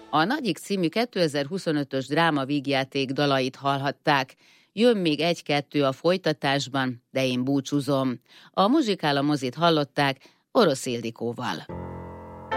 A Nagyik című 2025-ös dráma vígjáték dalait hallhatták. Jön még egy-kettő a folytatásban, de én búcsúzom. A Muzsikál a mozit hallották Orosz Ildikóval.